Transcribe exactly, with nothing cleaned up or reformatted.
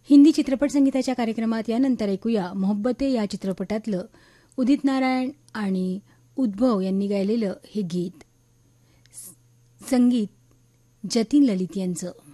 हिंदी चित्रपट संगीताच्या कार्यक्रमात यानंतर ऐकूया मोहब्बते या चित्रपटातलं उदित नारायण आणि उद्भव यांनी गायलेलं हे गीत. संगीत जतीन ललित यांचं.